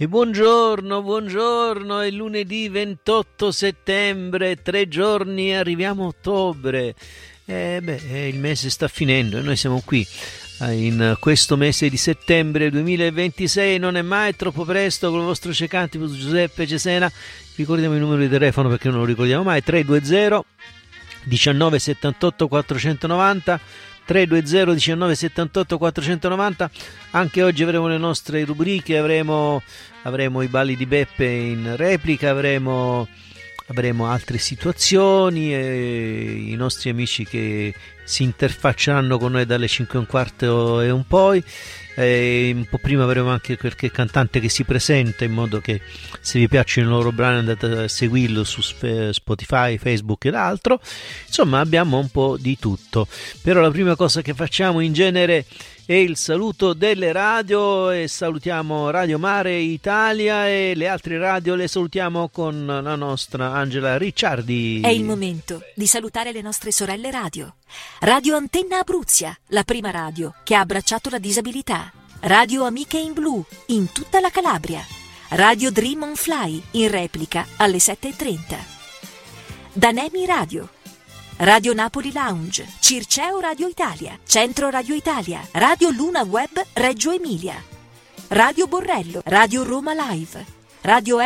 E buongiorno, è lunedì 28 settembre, 3 giorni, arriviamo a ottobre. Il mese sta finendo e noi siamo qui in questo mese di settembre 2026. Non è mai troppo presto con il vostro cecante Giuseppe Cesena. Ricordiamo il numero di telefono perché non lo ricordiamo mai: 320 19 78 490. 320 19 78 490. Anche oggi avremo le nostre rubriche, avremo i balli di Beppe in replica, avremo altre situazioni e i nostri amici che si interfacceranno con noi dalle 5:15 e un poi. Un po' prima avremo anche qualche cantante che si presenta, in modo che se vi piacciono i loro brani andate a seguirlo su Spotify, Facebook ed altro. Insomma, abbiamo un po' di tutto. Però la prima cosa che facciamo in genere è il saluto delle radio, e salutiamo Radio Mare Italia e le altre radio le salutiamo con la nostra Angela Ricciardi. È il momento di salutare le nostre sorelle radio. Radio Antenna Abruzia, la prima radio che ha abbracciato la disabilità. Radio Amiche in Blu, in tutta la Calabria. Radio Dream on Fly, in replica alle 7:30. Danemi Radio. Radio Napoli Lounge, Circeo Radio Italia, Centro Radio Italia, Radio Luna Web Reggio Emilia, Radio Borrello, Radio Roma Live, Radio